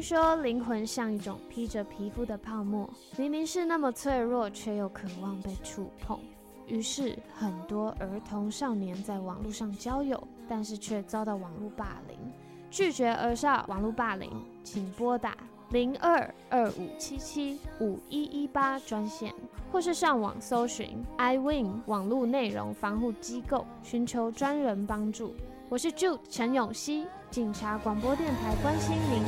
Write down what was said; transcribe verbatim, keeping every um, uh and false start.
说灵魂像一种披着皮肤的泡沫，明明是那么脆弱，却又渴望被触碰。于是很多儿童少年在网络上交友，但是却遭到网络霸凌。拒绝儿少网络霸凌，请拨打零二二五七七五一一八专线，或是上网搜寻 I Win 网络内容防护机构，寻求专人帮助。我是 Jude 陈永熙，警察广播电台关心您。